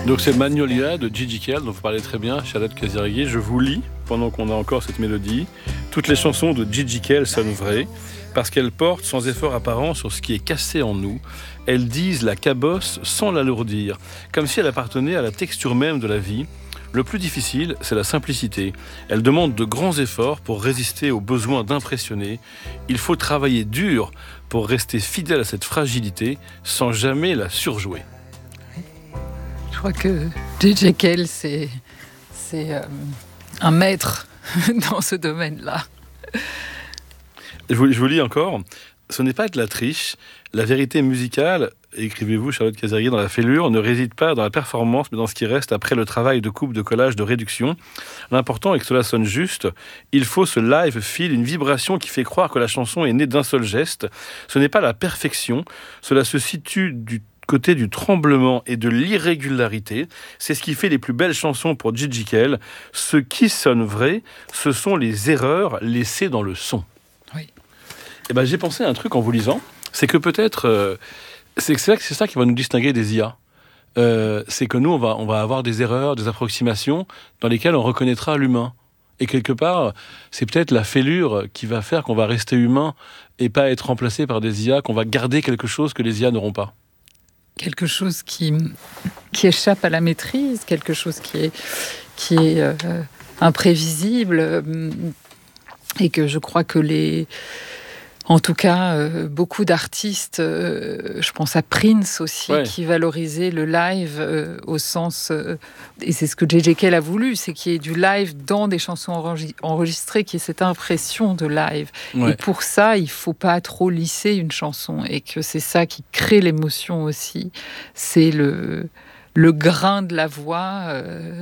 Donc c'est Magnolia de Gigi Kell, dont vous parlez très bien, Charlotte Casiraghi. Je vous lis, pendant qu'on a encore cette mélodie. Toutes les chansons de Gigi Kell sonnent vraies, parce qu'elles portent sans effort apparent sur ce qui est cassé en nous. Elles disent la cabosse sans l'alourdir, comme si elle appartenait à la texture même de la vie. Le plus difficile, c'est la simplicité. Elle demande de grands efforts pour résister au besoin d'impressionner. Il faut travailler dur pour rester fidèle à cette fragilité, sans jamais la surjouer. Je crois que J.J. Kell, c'est un maître dans ce domaine-là. Je vous lis encore. Ce n'est pas de la triche. La vérité musicale, écrivez-vous Charlotte Casiraghi, dans la fêlure, ne réside pas dans la performance, mais dans ce qui reste après le travail de coupe, de collage, de réduction. L'important est que cela sonne juste. Il faut ce live feel, une vibration qui fait croire que la chanson est née d'un seul geste. Ce n'est pas la perfection. Cela se situe du côté du tremblement et de l'irrégularité. C'est ce qui fait les plus belles chansons pour Gigi Kell. Ce qui sonne vrai, ce sont les erreurs laissées dans le son. Oui. Et ben, j'ai pensé à un truc en vous lisant, c'est que peut-être, c'est ça qui va nous distinguer des IA. C'est que nous, on va avoir des erreurs, des approximations dans lesquelles on reconnaîtra l'humain. Et quelque part, c'est peut-être la fêlure qui va faire qu'on va rester humain et pas être remplacé par des IA, qu'on va garder quelque chose que les IA n'auront pas. Quelque chose qui échappe à la maîtrise, quelque chose qui est imprévisible, et que je crois que en tout cas, beaucoup d'artistes, je pense à Prince aussi, ouais, qui valorisait le live au sens... et c'est ce que J.J. Kell a voulu, c'est qu'il y ait du live dans des chansons enregistrées, qu'il y ait cette impression de live. Ouais. Et pour ça, il ne faut pas trop lisser une chanson, et que c'est ça qui crée l'émotion aussi. C'est le grain de la voix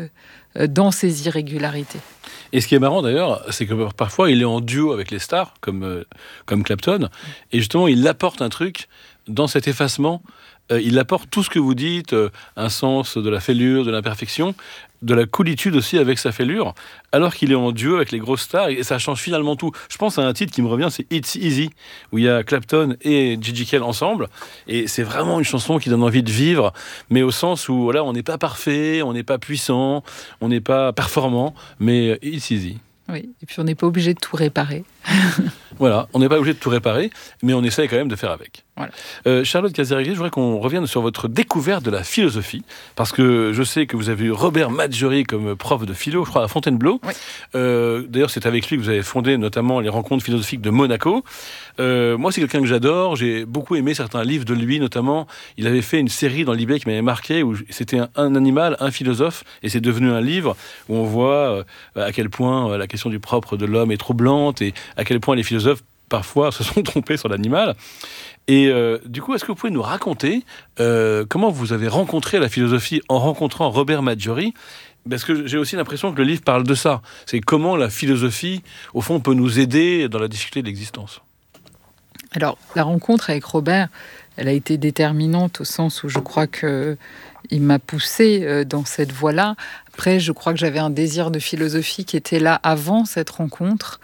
dans ses irrégularités. Et ce qui est marrant d'ailleurs, c'est que parfois il est en duo avec les stars, comme Clapton, et justement il apporte un truc dans cet effacement. Il apporte tout ce que vous dites, un sens de la fêlure, de l'imperfection, de la coolitude aussi avec sa fêlure, alors qu'il est en duo avec les grosses stars, et ça change finalement tout. Je pense à un titre qui me revient, c'est It's Easy, où il y a Clapton et Gigi Kell ensemble, et c'est vraiment une chanson qui donne envie de vivre, mais au sens où voilà, on n'est pas parfait, on n'est pas puissant, on n'est pas performant, mais It's Easy. Oui, et puis on n'est pas obligé de tout réparer. Voilà, on n'est pas obligé de tout réparer, mais on essaye quand même de faire avec. Voilà. Charlotte Casiraghi, je voudrais qu'on revienne sur votre découverte de la philosophie, parce que je sais que vous avez eu Robert Maggiori comme prof de philo, je crois, à Fontainebleau. Oui. D'ailleurs, c'est avec lui que vous avez fondé notamment les rencontres philosophiques de Monaco. Moi, c'est quelqu'un que j'adore. J'ai beaucoup aimé certains livres de lui, notamment. Il avait fait une série dans l'eBay qui m'avait marqué, où c'était un animal, un philosophe, et c'est devenu un livre où on voit à quel point la question du propre de l'homme est troublante, et à quel point les philosophes, parfois, se sont trompés sur l'animal. Et du coup, est-ce que vous pouvez nous raconter comment vous avez rencontré la philosophie en rencontrant Robert Maggiori ? Parce que j'ai aussi l'impression que le livre parle de ça. C'est comment la philosophie, au fond, peut nous aider dans la difficulté de l'existence. Alors, la rencontre avec Robert, elle a été déterminante au sens où je crois qu'il m'a poussée dans cette voie-là. Après, je crois que j'avais un désir de philosophie qui était là avant cette rencontre,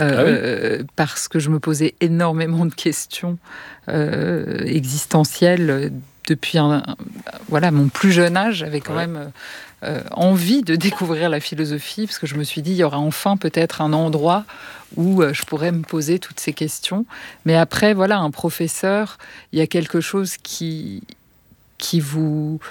parce que je me posais énormément de questions existentielles depuis mon plus jeune âge. J'avais quand même envie de découvrir la philosophie, parce que je me suis dit, il y aura enfin peut-être un endroit où je pourrais me poser toutes ces questions. Mais après, voilà, un professeur, il y a quelque chose qui vous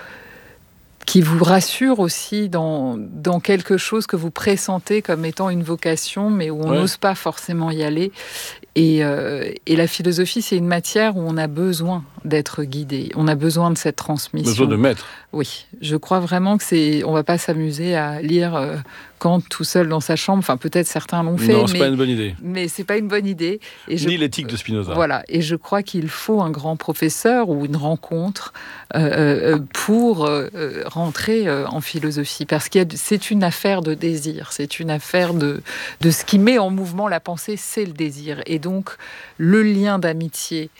rassure aussi dans quelque chose que vous pressentez comme étant une vocation, mais où on n'ose pas forcément y aller. Et la philosophie, c'est une matière où on a besoin d'être guidé. On a besoin de cette transmission. Besoin de maître. Oui, je crois vraiment que on va pas s'amuser à lire Kant tout seul dans sa chambre. Enfin, peut-être certains l'ont fait. Non, c'est pas une bonne idée. Mais c'est pas une bonne idée. Ni l'éthique de Spinoza. Voilà. Et je crois qu'il faut un grand professeur ou une rencontre pour rentrer en philosophie. Parce que c'est une affaire de désir. C'est une affaire de ce qui met en mouvement la pensée, c'est le désir. Et donc, le lien d'amitié,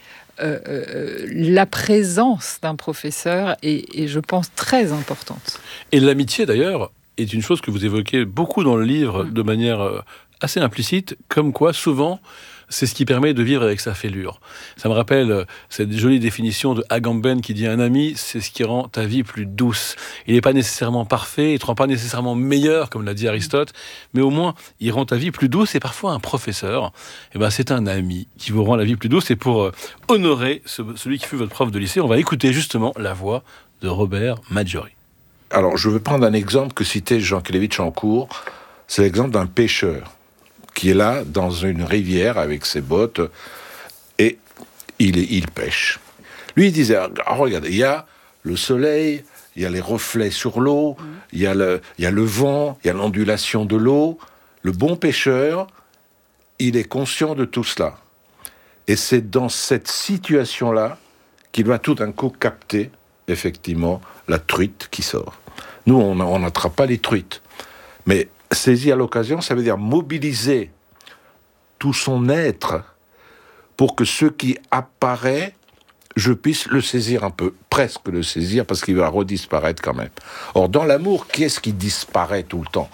la présence d'un professeur est, je pense, très importante. Et l'amitié, d'ailleurs, est une chose que vous évoquez beaucoup dans le livre de manière assez implicite, comme quoi souvent c'est ce qui permet de vivre avec sa fêlure. Ça me rappelle cette jolie définition de Agamben qui dit: un ami, c'est ce qui rend ta vie plus douce. Il n'est pas nécessairement parfait, il ne te rend pas nécessairement meilleur, comme l'a dit Aristote, mais au moins, il rend ta vie plus douce. Et parfois, un professeur, c'est un ami qui vous rend la vie plus douce. Et pour honorer celui qui fut votre prof de lycée, on va écouter justement la voix de Robert Maggiori. Alors, je veux prendre un exemple que citait Jean Kelevitch en cours. C'est l'exemple d'un pêcheur qui est là dans une rivière avec ses bottes et il pêche. Lui, il disait: regarde, il y a le soleil, il y a les reflets sur l'eau, il y a le vent, il y a l'ondulation de l'eau. Le bon pêcheur, il est conscient de tout cela. Et c'est dans cette situation-là qu'il va tout d'un coup capter, effectivement, la truite qui sort. Nous, on n'attrape pas les truites. Mais saisir l'occasion, ça veut dire mobiliser tout son être pour que ce qui apparaît, je puisse le saisir un peu, presque le saisir, parce qu'il va redisparaître quand même. Or, dans l'amour, qui est-ce qui disparaît tout le temps ?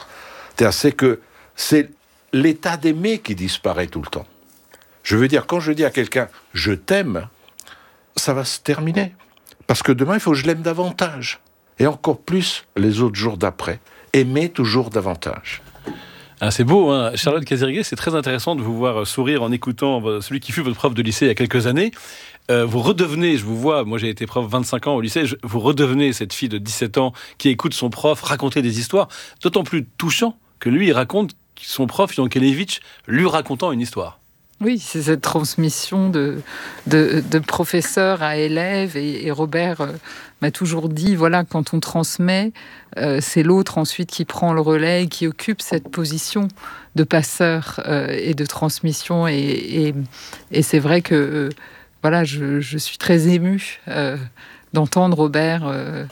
C'est l'état d'aimer qui disparaît tout le temps. Je veux dire, quand je dis à quelqu'un « je t'aime », ça va se terminer. Parce que demain, il faut que je l'aime davantage. Et encore plus les autres jours d'après. Aimer toujours davantage. Ah, c'est beau, hein. Charlotte Casiraghi, c'est très intéressant de vous voir sourire en écoutant celui qui fut votre prof de lycée il y a quelques années. Vous redevenez, je vous vois, moi j'ai été prof 25 ans au lycée, vous redevenez cette fille de 17 ans qui écoute son prof raconter des histoires, d'autant plus touchant que lui, il raconte son prof, Jean Kelevitch, lui racontant une histoire. Oui, c'est cette transmission de professeur à élève. Et Robert m'a toujours dit, voilà, quand on transmet, c'est l'autre ensuite qui prend le relais, qui occupe cette position de passeur et de transmission. Et c'est vrai que voilà, je suis très émue d'entendre Robert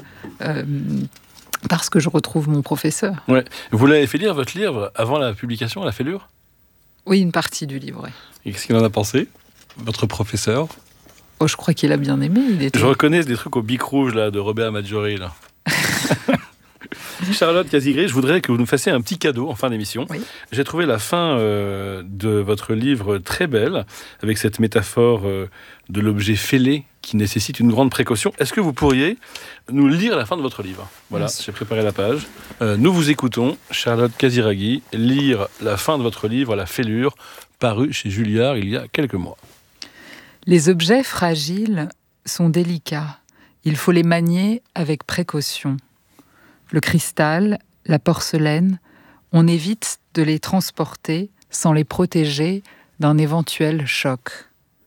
parce que je retrouve mon professeur. Ouais. Vous l'avez fait lire, votre livre, avant la publication, la fêlure ? Oui, une partie du livre, oui. Et qu'est-ce qu'il en a pensé, votre professeur ? Oh, je crois qu'il a bien aimé. Je reconnais des trucs au bic rouge là, de Robert Maggiori. Là. Charlotte Casiraghi, je voudrais que vous nous fassiez un petit cadeau en fin d'émission. Oui. J'ai trouvé la fin de votre livre très belle, avec cette métaphore de l'objet fêlé qui nécessite une grande précaution. Est-ce que vous pourriez nous lire la fin de votre livre ? Voilà, j'ai préparé la page. Nous vous écoutons, Charlotte Casiraghi, lire la fin de votre livre, La fêlure, paru chez Julliard il y a quelques mois. Les objets fragiles sont délicats. Il faut les manier avec précaution. Le cristal, la porcelaine, on évite de les transporter sans les protéger d'un éventuel choc.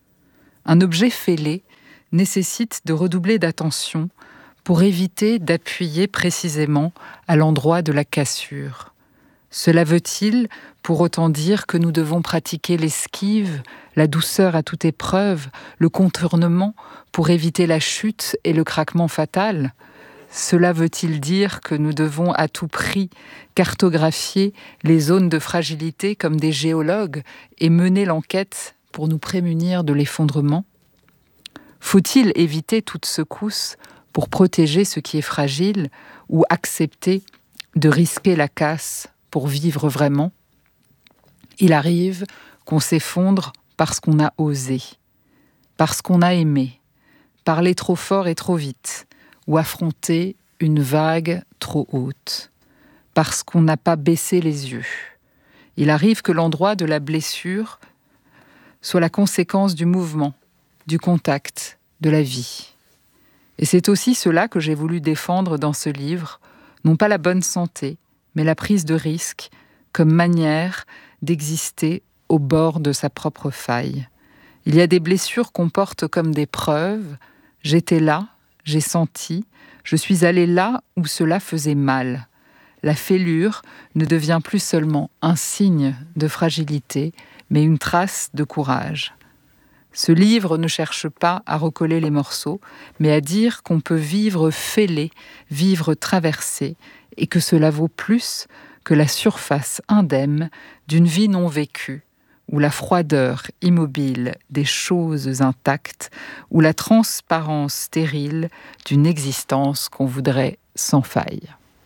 Un objet fêlé nécessite de redoubler d'attention pour éviter d'appuyer précisément à l'endroit de la cassure. Cela veut-il pour autant dire que nous devons pratiquer l'esquive, la douceur à toute épreuve, le contournement pour éviter la chute et le craquement fatal ? Cela veut-il dire que nous devons à tout prix cartographier les zones de fragilité comme des géologues et mener l'enquête pour nous prémunir de l'effondrement ? Faut-il éviter toute secousse pour protéger ce qui est fragile ou accepter de risquer la casse pour vivre vraiment ? Il arrive qu'on s'effondre parce qu'on a osé, parce qu'on a aimé, parler trop fort et trop vite, ou affronter une vague trop haute, parce qu'on n'a pas baissé les yeux. Il arrive que l'endroit de la blessure soit la conséquence du mouvement, du contact, de la vie. Et c'est aussi cela que j'ai voulu défendre dans ce livre, non pas la bonne santé, mais la prise de risque comme manière d'exister au bord de sa propre faille. Il y a des blessures qu'on porte comme des preuves. J'étais là, j'ai senti, je suis allée là où cela faisait mal. La fêlure ne devient plus seulement un signe de fragilité, mais une trace de courage. Ce livre ne cherche pas à recoller les morceaux, mais à dire qu'on peut vivre fêlé, vivre traversé, et que cela vaut plus que la surface indemne d'une vie non vécue, ou la froideur immobile des choses intactes, ou la transparence stérile d'une existence qu'on voudrait sans faille.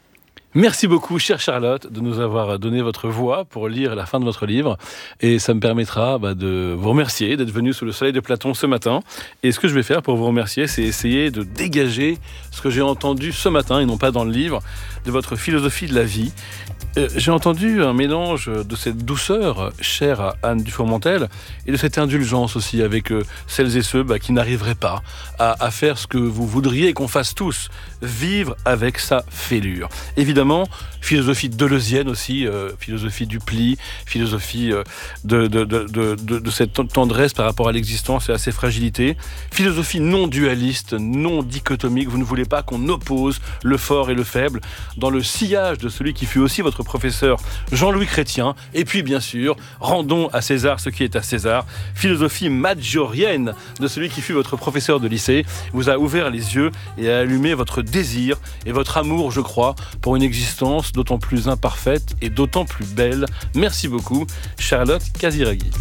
Merci beaucoup, chère Charlotte, de nous avoir donné votre voix pour lire la fin de votre livre. Et ça me permettra de vous remercier d'être venu sous le soleil de Platon ce matin. Et ce que je vais faire pour vous remercier, c'est essayer de dégager ce que j'ai entendu ce matin, et non pas dans le livre, de votre philosophie de la vie. J'ai entendu un mélange de cette douceur chère à Anne Dufourmentel et de cette indulgence aussi avec celles et ceux qui n'arriveraient pas à faire ce que vous voudriez qu'on fasse tous, vivre avec sa fêlure. Évidemment, philosophie deleuzienne aussi, philosophie du pli, philosophie de cette tendresse par rapport à l'existence et à ses fragilités, philosophie non dualiste, non dichotomique. Vous ne voulez pas qu'on oppose le fort et le faible dans le sillage de celui qui fut aussi votre professeur Jean-Louis Chrétien. Et puis bien sûr, rendons à César ce qui est à César. Philosophie majorienne de celui qui fut votre professeur de lycée, vous a ouvert les yeux et a allumé votre désir et votre amour, je crois, pour une existence d'autant plus imparfaite et d'autant plus belle. Merci beaucoup, Charlotte Casiraghi.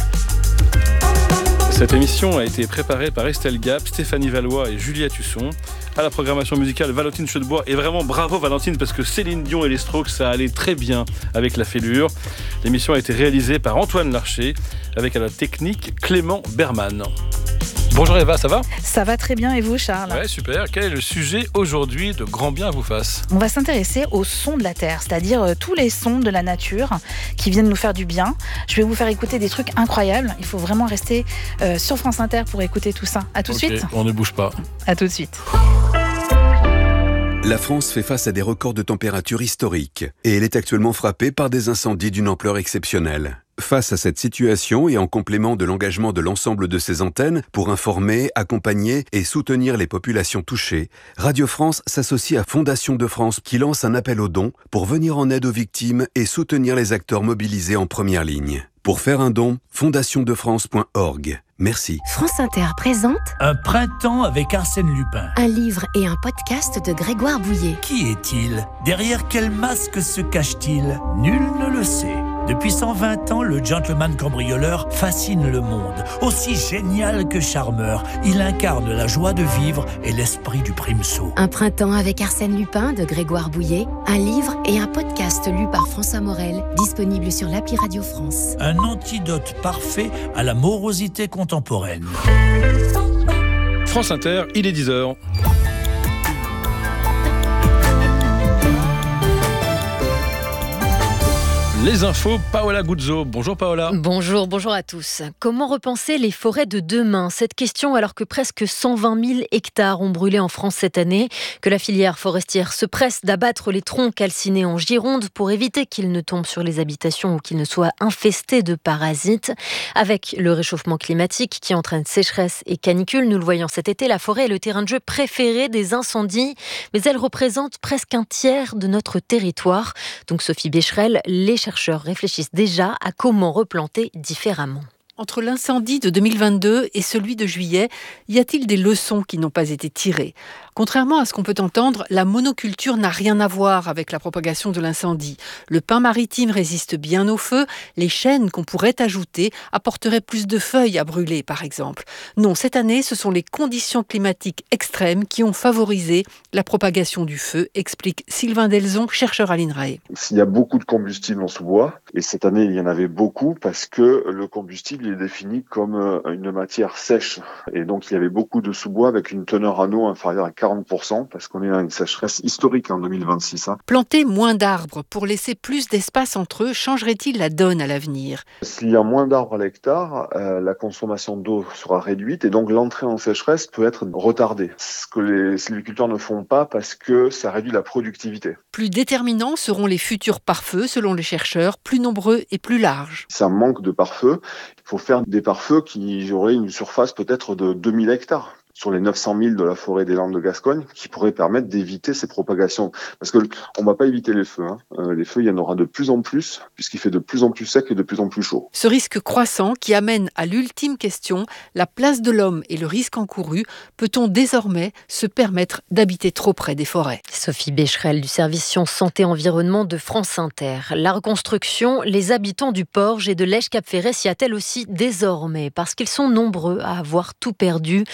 Cette émission a été préparée par Estelle Gap, Stéphanie Valois et Juliette Husson. À la programmation musicale, Valentine Chedebois. Et vraiment bravo Valentine, parce que Céline Dion et les Strokes, ça allait très bien avec la fêlure. L'émission a été réalisée par Antoine Larcher, avec à la technique Clément Berman. Bonjour Eva, ça va ? Ça va très bien, et vous Charles ? Ouais, super. Quel est le sujet aujourd'hui de Grand Bien à vous fasse ? On va s'intéresser aux sons de la Terre, c'est-à-dire tous les sons de la nature qui viennent nous faire du bien. Je vais vous faire écouter des trucs incroyables. Il faut vraiment rester sur France Inter pour écouter tout ça. À tout de suite. On ne bouge pas. À tout de suite. La France fait face à des records de température historiques et elle est actuellement frappée par des incendies d'une ampleur exceptionnelle. Face à cette situation et en complément de l'engagement de l'ensemble de ses antennes pour informer, accompagner et soutenir les populations touchées, Radio France s'associe à Fondation de France qui lance un appel aux dons pour venir en aide aux victimes et soutenir les acteurs mobilisés en première ligne. Pour faire un don, fondationdefrance.org. Merci. France Inter présente Un printemps avec Arsène Lupin. un livre et un podcast de Grégoire Bouillet. Qui est-il ? Derrière quel masque se cache-t-il ? Nul ne le sait. Depuis 120 ans, le gentleman cambrioleur fascine le monde. Aussi génial que charmeur, il incarne la joie de vivre et l'esprit du primesaut. Un printemps avec Arsène Lupin de Grégoire Bouillet, un livre et un podcast lu par François Morel, disponible sur l'appli Radio France. Un antidote parfait à la morosité contemporaine. France Inter, il est 10h. Les infos, Paola Guzzo. Bonjour Paola. Bonjour à tous. Comment repenser les forêts de demain ? Cette question alors que presque 120 000 hectares ont brûlé en France cette année, que la filière forestière se presse d'abattre les troncs calcinés en Gironde pour éviter qu'ils ne tombent sur les habitations ou qu'ils ne soient infestés de parasites. Avec le réchauffement climatique qui entraîne sécheresse et canicule, nous le voyons cet été, la forêt est le terrain de jeu préféré des incendies, mais elle représente presque un tiers de notre territoire. Donc Sophie Becherel, les chercheurs réfléchissent déjà à comment replanter différemment. Entre l'incendie de 2022 et celui de juillet, y a-t-il des leçons qui n'ont pas été tirées ? Contrairement à ce qu'on peut entendre, la monoculture n'a rien à voir avec la propagation de l'incendie. Le pin maritime résiste bien au feu, les chênes qu'on pourrait ajouter apporteraient plus de feuilles à brûler, par exemple. Non, cette année, ce sont les conditions climatiques extrêmes qui ont favorisé la propagation du feu, explique Sylvain Delzon, chercheur à l'INRAE. Il y a beaucoup de combustible en sous-bois, et cette année, il y en avait beaucoup parce que le combustible est défini comme une matière sèche. Et donc, il y avait beaucoup de sous-bois avec une teneur en eau inférieure à 40%, parce qu'on est à une sécheresse historique en 2026. Planter moins d'arbres pour laisser plus d'espace entre eux changerait-il la donne à l'avenir ? S'il y a moins d'arbres à l'hectare, la consommation d'eau sera réduite et donc l'entrée en sécheresse peut être retardée. Ce que les sylviculteurs ne font pas parce que ça réduit la productivité. Plus déterminants seront les futurs pare-feux, selon les chercheurs, plus nombreux et plus larges. Ça manque de pare-feux. Il faut faire des pare-feux qui auraient une surface peut-être de 2000 hectares. Sur les 900 000 de la forêt des Landes de Gascogne, qui pourraient permettre d'éviter ces propagations. Parce que on va pas éviter les feux. Les feux, il y en aura de plus en plus, puisqu'il fait de plus en plus sec et de plus en plus chaud. Ce risque croissant qui amène à l'ultime question, la place de l'homme et le risque encouru, peut-on désormais se permettre d'habiter trop près des forêts ? Sophie Becherel du service Sciences Santé Environnement de France Inter. La reconstruction, les habitants du Porge et de Lèche-Cap-Ferret s'y attellent aussi désormais, parce qu'ils sont nombreux à avoir tout perdu. Plus de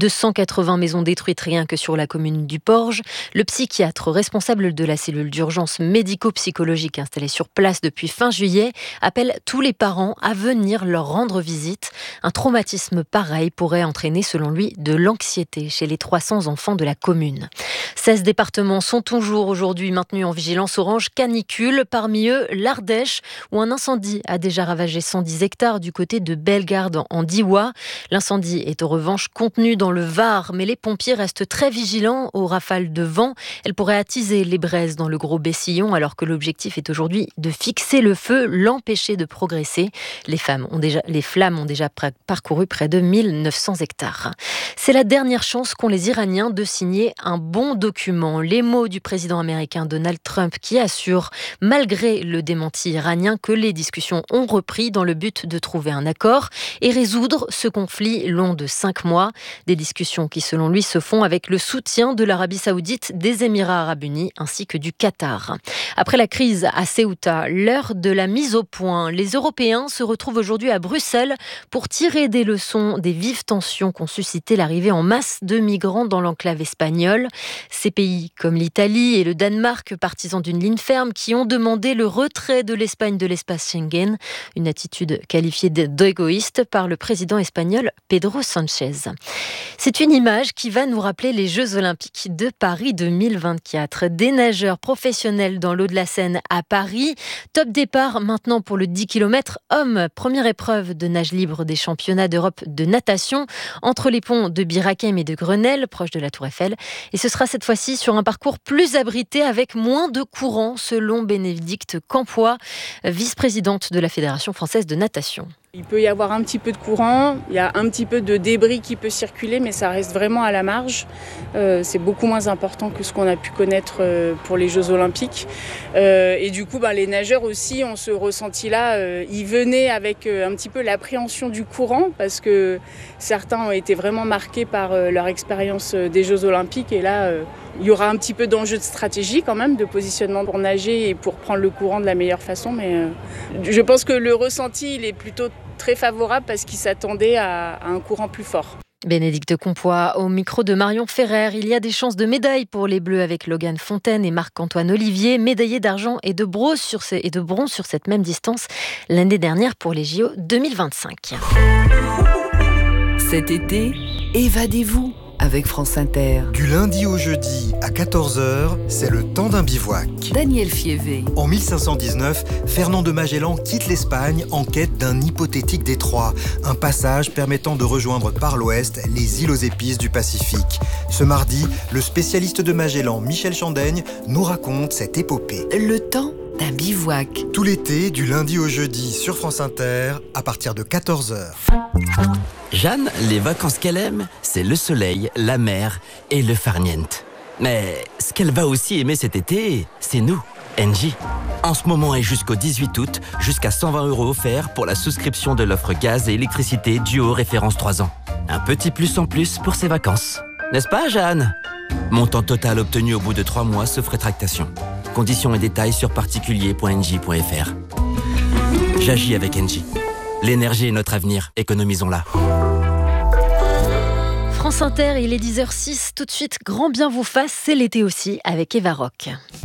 280 maisons détruites rien que sur la commune du Porge. Le psychiatre responsable de la cellule d'urgence médico-psychologique installée sur place depuis fin juillet appelle tous les parents à venir leur rendre visite. Un traumatisme pareil pourrait entraîner, selon lui, de l'anxiété chez les 300 enfants de la commune. 16 départements sont toujours aujourd'hui maintenus en vigilance orange canicule. Parmi eux, l'Ardèche, où un incendie a déjà ravagé 110 hectares du côté de Bellegarde en Diois. L'incendie est en revanche contenu dans le Var, mais les pompiers restent très vigilants aux rafales de vent. Elles pourraient attiser les braises dans le Gros-Bessillon, alors que l'objectif est aujourd'hui de fixer le feu, l'empêcher de progresser. Les flammes ont déjà parcouru près de 1900 hectares. C'est la dernière chance qu'ont les Iraniens de signer un bon document. Les mots du président américain Donald Trump qui assure, malgré le démenti iranien, que les discussions ont repris dans le but de trouver un accord et résoudre ce conflit long de 5 mois. Des discussions qui, selon lui, se font avec le soutien de l'Arabie Saoudite, des Émirats Arabes Unis ainsi que du Qatar. Après la crise à Ceuta, l'heure de la mise au point. Les Européens se retrouvent aujourd'hui à Bruxelles pour tirer des leçons des vives tensions qu'ont suscité l'arrivée en masse de migrants dans l'enclave espagnole. Ces pays comme l'Italie et le Danemark, partisans d'une ligne ferme, qui ont demandé le retrait de l'Espagne de l'espace Schengen, une attitude qualifiée d'égoïste par le président espagnol Pedro Sánchez. C'est une image qui va nous rappeler les Jeux Olympiques de Paris 2024. Des nageurs professionnels dans l'eau de la Seine à Paris. Top départ maintenant pour le 10 km hommes. Première épreuve de nage libre des championnats d'Europe de natation entre les ponts de Bir Hakeim et de Grenelle, proche de la Tour Eiffel. Et ce sera cette fois-ci sur un parcours plus abrité avec moins de courants, selon Bénédicte Campois, vice-présidente de la Fédération française de natation. Il peut y avoir un petit peu de courant, il y a un petit peu de débris qui peut circuler, mais ça reste vraiment à la marge. C'est beaucoup moins important que ce qu'on a pu connaître pour les Jeux Olympiques. Et du coup, les nageurs aussi ont ce ressenti-là. Ils venaient avec un petit peu l'appréhension du courant, parce que certains ont été vraiment marqués par leur expérience des Jeux Olympiques. Et là, il y aura un petit peu d'enjeu de stratégie quand même, de positionnement pour nager et pour prendre le courant de la meilleure façon. Mais je pense que le ressenti, il est plutôt très favorable parce qu'ils s'attendaient à un courant plus fort. Bénédicte Campois au micro de Marion Ferrer. Il y a des chances de médailles pour les Bleus avec Logan Fontaine et Marc-Antoine Olivier, médaillés d'argent et de bronze sur cette même distance l'année dernière pour les JO 2025. Cet été, évadez-vous avec France Inter. Du lundi au jeudi à 14h, c'est le temps d'un bivouac. Daniel Fievé. En 1519, Fernand de Magellan quitte l'Espagne en quête d'un hypothétique détroit, un passage permettant de rejoindre par l'ouest les îles aux épices du Pacifique. Ce mardi, le spécialiste de Magellan, Michel Chandaigne, nous raconte cette épopée. Le temps d'un bivouac. Tout l'été, du lundi au jeudi sur France Inter, à partir de 14h. Jeanne, les vacances qu'elle aime, c'est le soleil, la mer et le farniente. Mais ce qu'elle va aussi aimer cet été, c'est nous, Engie. En ce moment et jusqu'au 18 août, jusqu'à 120 € offerts pour la souscription de l'offre gaz et électricité Duo référence 3 ans. Un petit plus en plus pour ses vacances. N'est-ce pas, Jeanne ? Montant total obtenu au bout de 3 mois sauf rétractation. Conditions et détails sur particulier.engie.fr. J'agis avec Engie. L'énergie est notre avenir, économisons-la. France Inter, il est 10h06. Tout de suite, grand bien vous fasse, c'est l'été aussi avec Eva Rock.